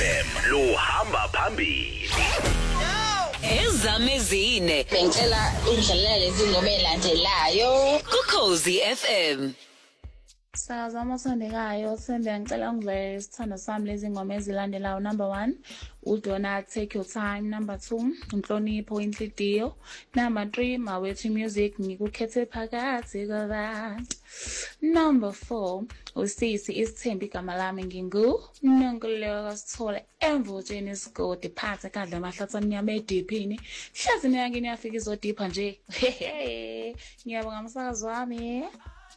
FM lo hamba phambili. Ezamezine Bengicela ungidlalela lezi ngoma elandelayo. kuKhosi FM. Sazama sandekayo Thembe ngicela ungivele isithando sami lezi ngoma ezilandelayo. Number 1 uDona Take Your Time. Number 2 Inhlonipho Inhliziyo. Number 3 Mawethu Music ngikukhethe phakathi kwabantu. Number 4 uSisi Isithembi igama lami ngingu Nonkululeko kaSithole emvutsheni isigodi phansi kadla amahlathi amnyama ediphini hlazi niyangini yafika izodipha nje ngiyabonga umsakazo wami.